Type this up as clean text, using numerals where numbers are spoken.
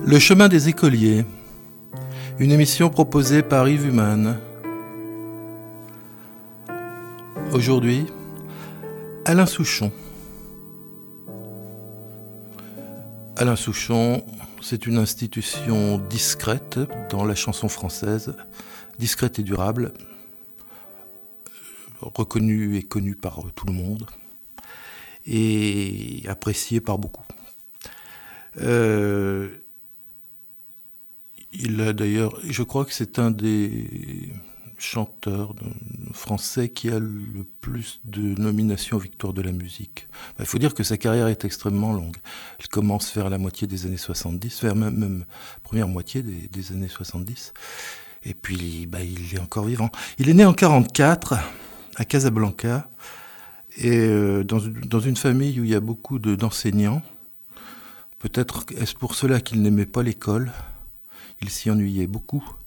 Le chemin des écoliers, une émission proposée par Yves Humann. Aujourd'hui, Alain Souchon. Alain Souchon, c'est une institution discrète dans la chanson française, discrète et durable, reconnue et connue par tout le monde et appréciée par beaucoup. Il a d'ailleurs, je crois que c'est un des chanteurs français qui a le plus de nominations aux Victoires de la musique. Il faut dire que sa carrière est extrêmement longue. Elle commence vers la moitié des années 70, vers même première moitié des années 70. Et puis, il est encore vivant. Il est né en 1944 à Casablanca, et dans une famille où il y a beaucoup d'enseignants. Peut-être est-ce pour cela qu'il n'aimait pas l'école. Il s'y ennuyait beaucoup.